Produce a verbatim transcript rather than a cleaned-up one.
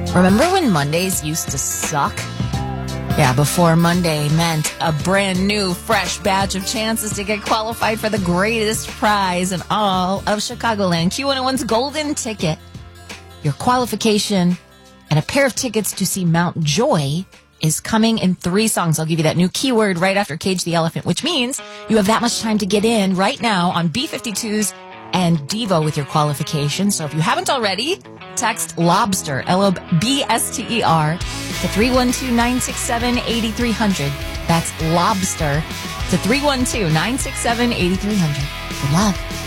Remember when Mondays used to suck? Yeah, before Monday meant a brand new, fresh batch of chances to get qualified for the greatest prize in all of Chicagoland. Q one oh one's golden ticket. Your qualification and a pair of tickets to see Mount Joy is coming in three songs. I'll give you that new keyword right after Cage the Elephant, which means you have that much time to get in right now on B fifty-two's and Devo with your qualification. So if you haven't already, text LOBSTER, L O B S T E R, to three one two, nine six seven, eight three zero zero. That's LOBSTER to three one two, nine six seven, eight three zero zero. Good luck.